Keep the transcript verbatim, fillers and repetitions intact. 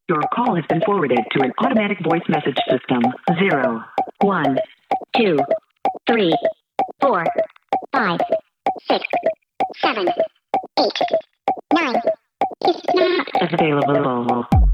Your call has been forwarded to an automatic voice message system. Zero, one, two, three, four, five, six, seven, eight, nine is not available.